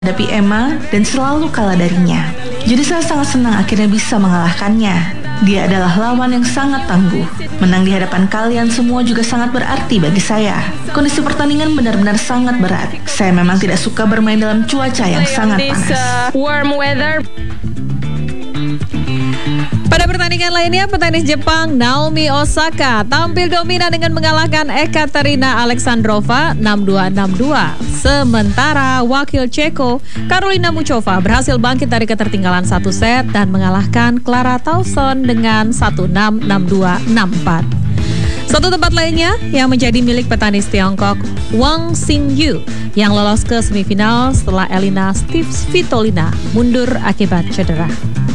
menghadapi Emma dan selalu kalah darinya. Jadi saya sangat senang akhirnya bisa mengalahkannya. Dia adalah lawan yang sangat tangguh. Menang di hadapan kalian semua juga sangat berarti bagi saya. Kondisi pertandingan benar-benar sangat berat. Saya memang tidak suka bermain dalam cuaca yang sangat panas. Warm weather. Pada pertandingan lainnya, petenis Jepang Naomi Osaka tampil dominan dengan mengalahkan Ekaterina Alexandrova 6-2, 6-2. Sementara wakil Ceko Karolina Muchova berhasil bangkit dari ketertinggalan satu set dan mengalahkan Clara Tauson dengan 1-6, 6-2, 6-4. Satu tempat lainnya yang menjadi milik petenis Tiongkok Wang Xingyu yang lolos ke semifinal setelah Elina Svitolina mundur akibat cedera.